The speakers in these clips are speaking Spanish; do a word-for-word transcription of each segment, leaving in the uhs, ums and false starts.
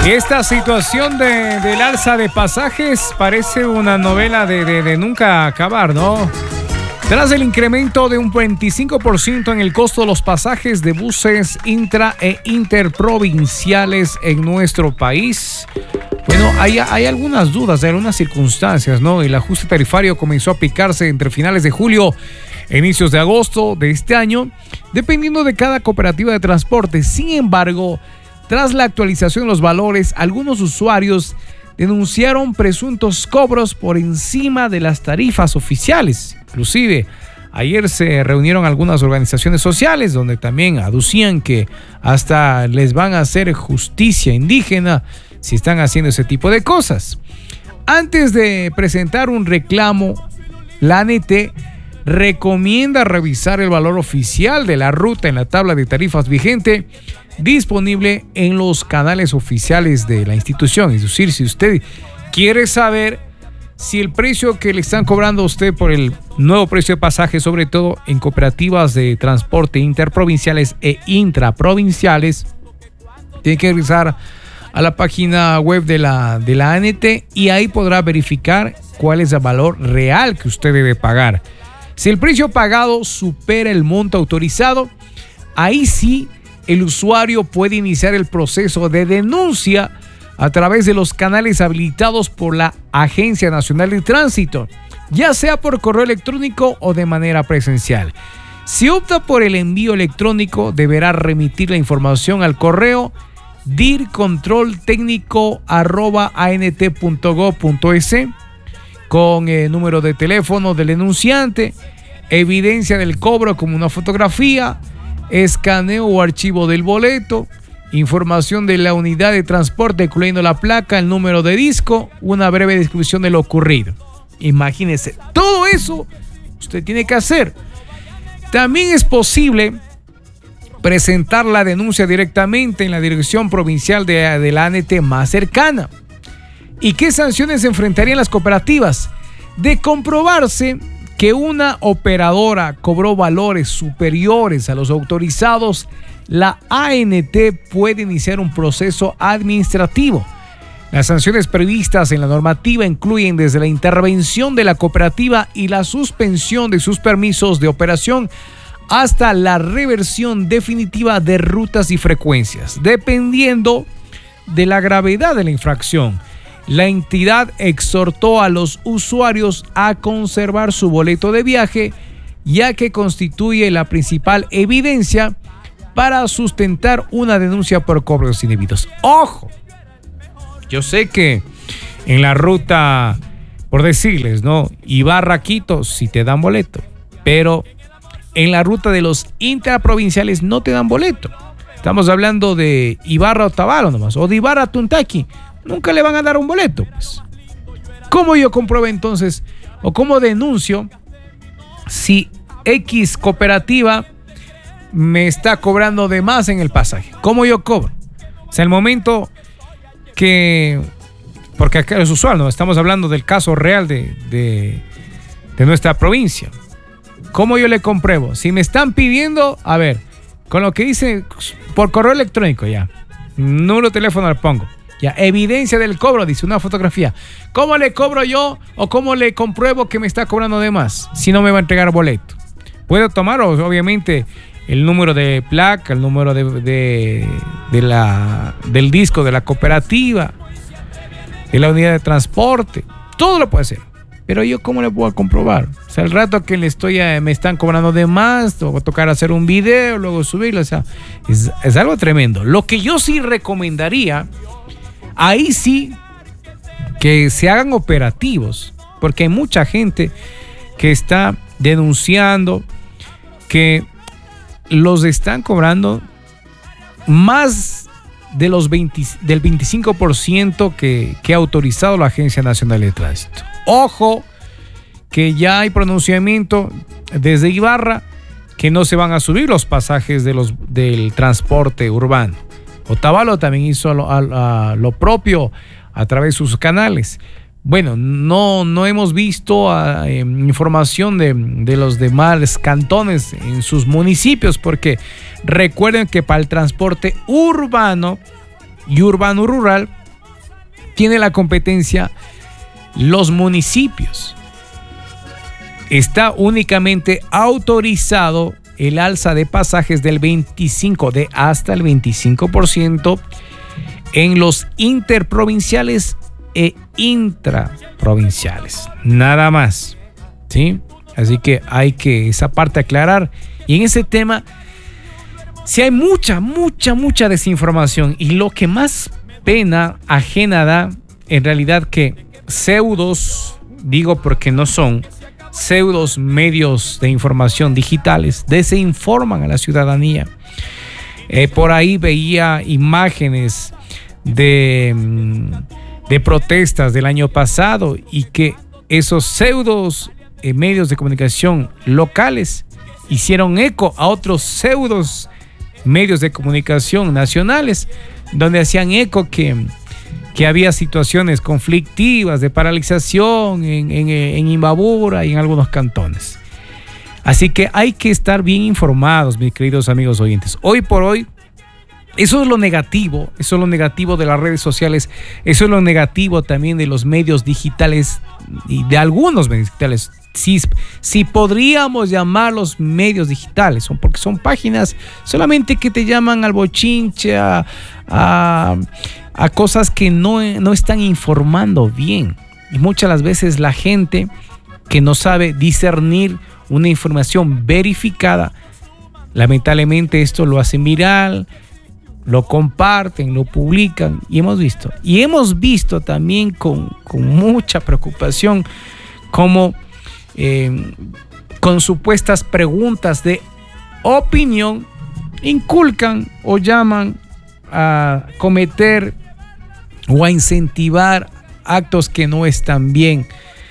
Esta situación de, del alza de pasajes parece una novela de, de, de nunca acabar, ¿no? Tras el incremento de un veinticinco por ciento en el costo de los pasajes de buses intra e interprovinciales en nuestro país, bueno, hay, hay algunas dudas, hay algunas circunstancias, ¿no? El ajuste tarifario comenzó a aplicarse entre finales de julio e inicios de agosto de este año, dependiendo de cada cooperativa de transporte. Sin embargo, tras la actualización de los valores, algunos usuarios denunciaron presuntos cobros por encima de las tarifas oficiales. Inclusive, ayer se reunieron algunas organizaciones sociales donde también aducían que hasta les van a hacer justicia indígena si están haciendo ese tipo de cosas. Antes de presentar un reclamo, la A N T recomienda revisar el valor oficial de la ruta en la tabla de tarifas vigente disponible en los canales oficiales de la institución. Es decir, si usted quiere saber si el precio que le están cobrando a usted por el nuevo precio de pasaje, sobre todo en cooperativas de transporte interprovinciales e intraprovinciales, tiene que revisar a la página web de la, de la A N T y ahí podrá verificar cuál es el valor real que usted debe pagar. Si el precio pagado supera el monto autorizado, ahí sí el usuario puede iniciar el proceso de denuncia a través de los canales habilitados por la Agencia Nacional de Tránsito, ya sea por correo electrónico o de manera presencial. Si opta por el envío electrónico, deberá remitir la información al correo dircontroltecnico arroba a n t punto gov punto es con el número de teléfono del denunciante, evidencia del cobro como una fotografía, escaneo o archivo del boleto, información de la unidad de transporte incluyendo la placa, el número de disco, una breve descripción de lo ocurrido. Imagínese, todo eso usted tiene que hacer. También es posible presentar la denuncia directamente en la dirección provincial de, de la A N T más cercana. ¿Y qué sanciones enfrentarían las cooperativas? De comprobarse que una operadora cobró valores superiores a los autorizados, la A N T puede iniciar un proceso administrativo. Las sanciones previstas en la normativa incluyen desde la intervención de la cooperativa y la suspensión de sus permisos de operación hasta la reversión definitiva de rutas y frecuencias, dependiendo de la gravedad de la infracción. La entidad exhortó a los usuarios a conservar su boleto de viaje, ya que constituye la principal evidencia para sustentar una denuncia por cobros indebidos. ¡Ojo! Yo sé que en la ruta, por decirles, ¿no? Ibarra-Quito sí te dan boleto, pero en la ruta de los intraprovinciales no te dan boleto. Estamos hablando de Ibarra-Otavalo nomás, o de Ibarra-Tuntaki. Nunca le van a dar un boleto, pues. ¿Cómo yo compruebo entonces, o cómo denuncio si X cooperativa me está cobrando de más en el pasaje? ¿Cómo yo cobro? O sea, el momento que, porque acá es usual, ¿no? Estamos hablando del caso real de, de, de nuestra provincia. ¿Cómo yo le compruebo? Si me están pidiendo, a ver, con lo que dice por correo electrónico, ya, número de teléfono le pongo. Ya, evidencia del cobro, dice una fotografía. ¿Cómo le cobro yo o cómo le compruebo que me está cobrando de más si no me va a entregar boleto? Puedo tomar, obviamente, el número de placa, el número de, de, de la, del disco de la cooperativa, de la unidad de transporte. Todo lo puedo hacer. Pero yo, ¿cómo le puedo comprobar? O sea, el rato que le estoy, me están cobrando de más, tengo que tocar hacer un video, luego subirlo. O sea, es, es algo tremendo. Lo que yo sí recomendaría, ahí sí, que se hagan operativos, porque hay mucha gente que está denunciando que los están cobrando más de los veinte, del veinticinco por ciento que, que ha autorizado la Agencia Nacional de Tránsito. Ojo, que ya hay pronunciamiento desde Ibarra que no se van a subir los pasajes de los, del transporte urbano. Otavalo también hizo lo, a, a, lo propio a través de sus canales. Bueno, no, no hemos visto uh, eh, información de, de los demás cantones en sus municipios, porque recuerden que para el transporte urbano y urbano-rural, tiene la competencia los municipios. Está únicamente autorizado el alza de pasajes del veinticinco de hasta el veinticinco por ciento en los interprovinciales e intraprovinciales. Nada más, ¿sí? Así que hay que esa parte aclarar. Y en ese tema, sí hay mucha, mucha, mucha desinformación. Y lo que más pena ajena da, en realidad, que pseudos, digo porque no son, pseudos medios de información digitales desinforman a la ciudadanía. Eh, por ahí veía imágenes de, de protestas del año pasado y que esos pseudos eh, medios de comunicación locales hicieron eco a otros pseudos medios de comunicación nacionales, donde hacían eco que, que había situaciones conflictivas de paralización en, en, en Imbabura y en algunos cantones. Así que hay que estar bien informados, mis queridos amigos oyentes. Hoy por hoy, eso es lo negativo, eso es lo negativo de las redes sociales, eso es lo negativo también de los medios digitales y de algunos medios digitales. Si, si podríamos llamarlos medios digitales, son porque son páginas solamente que te llaman al bochinche, a, a, a cosas que no, no están informando bien. Y muchas las veces la gente que no sabe discernir una información verificada, lamentablemente esto lo hacen viral, lo comparten, lo publican y hemos visto. Y hemos visto también con, con mucha preocupación cómo eh, con supuestas preguntas de opinión inculcan o llaman a cometer o a incentivar actos que no están bien.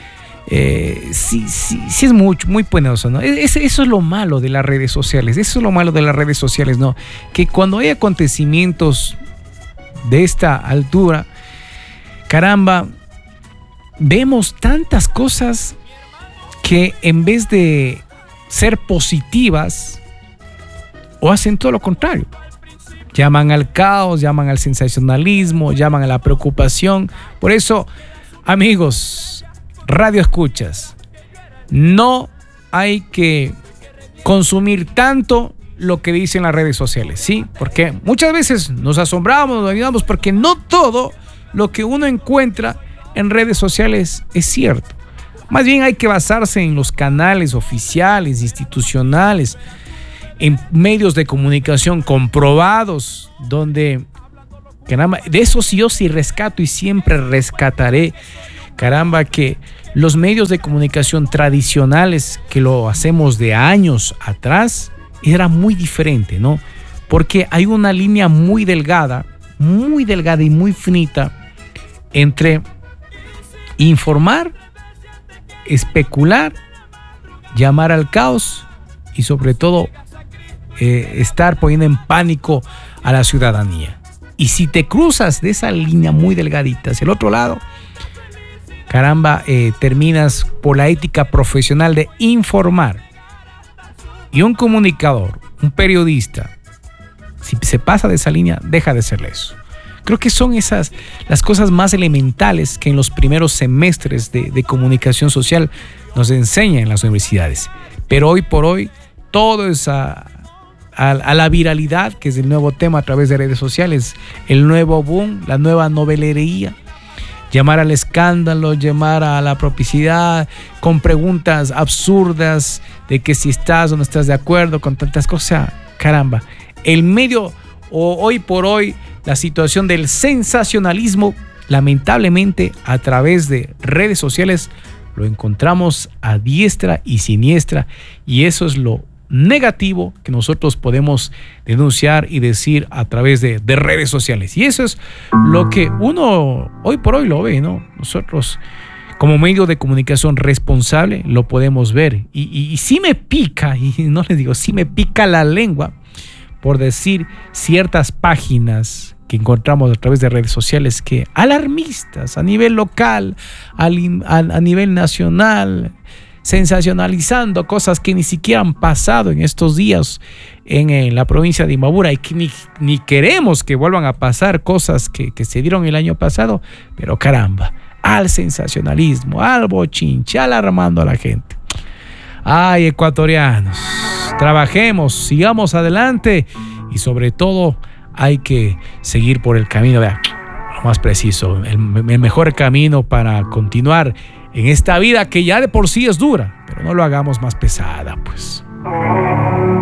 Eh, sí, sí, sí es muy, muy penoso, ¿no? Es, eso es lo malo de las redes sociales. Eso es lo malo de las redes sociales, ¿no? Que cuando hay acontecimientos de esta altura, caramba, vemos tantas cosas que en vez de ser positivas, o hacen todo lo contrario. Llaman al caos, llaman al sensacionalismo, llaman a la preocupación. Por eso, amigos, radio escuchas, no hay que consumir tanto lo que dicen las redes sociales, ¿sí? Porque muchas veces nos asombramos, nos ayudamos, porque no todo lo que uno encuentra en redes sociales es cierto. Más bien hay que basarse en los canales oficiales, institucionales, en medios de comunicación comprobados, donde, caramba, de eso sí yo sí rescato y siempre rescataré, caramba, que los medios de comunicación tradicionales, que lo hacemos de años atrás, era muy diferente, ¿no? Porque hay una línea muy delgada, muy delgada y muy finita entre informar, especular, llamar al caos y sobre todo eh, estar poniendo en pánico a la ciudadanía. Y si te cruzas de esa línea muy delgadita hacia el otro lado, caramba, eh, terminas por la ética profesional de informar. Y un comunicador, un periodista, si se pasa de esa línea, deja de ser eso. Creo que son esas las cosas más elementales que en los primeros semestres de, de comunicación social nos enseñan en las universidades. Pero hoy por hoy, todo es a, a, a la viralidad, que es el nuevo tema a través de redes sociales, el nuevo boom, la nueva novelería. Llamar al escándalo, llamar a la propicidad, con preguntas absurdas de que si estás o no estás de acuerdo con tantas cosas. Caramba, el medio, o hoy por hoy, la situación del sensacionalismo, lamentablemente a través de redes sociales, lo encontramos a diestra y siniestra, y eso es lo negativo que nosotros podemos denunciar y decir a través de, de redes sociales. Y eso es lo que uno hoy por hoy lo ve, ¿no? Nosotros como medio de comunicación responsable lo podemos ver. Y, y, y sí me pica, y no les digo, sí me pica la lengua por decir ciertas páginas que encontramos a través de redes sociales que alarmistas a nivel local, a, a, a nivel nacional, sensacionalizando cosas que ni siquiera han pasado en estos días en, en la provincia de Imbabura y que ni, ni queremos que vuelvan a pasar cosas que, que se dieron el año pasado, pero caramba, al sensacionalismo, al bochinche, alarmando a la gente. Ay, ecuatorianos, trabajemos, sigamos adelante y sobre todo hay que seguir por el camino, vea, lo más preciso, el, el mejor camino para continuar en esta vida que ya de por sí es dura, pero no lo hagamos más pesada, pues.